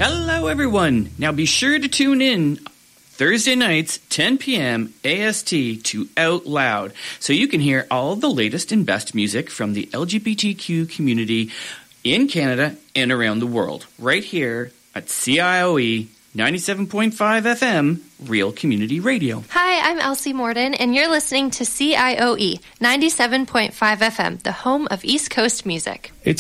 Hello, everyone. Now be sure to tune in Thursday nights, 10 p.m. AST to Out Loud, so you can hear all the latest and best music from the LGBTQ community in Canada and around the world, right here at CIOE 97.5 FM, Real Community Radio. Hi, I'm Elsie Morden, and you're listening to CIOE 97.5 FM, the home of East Coast music. It's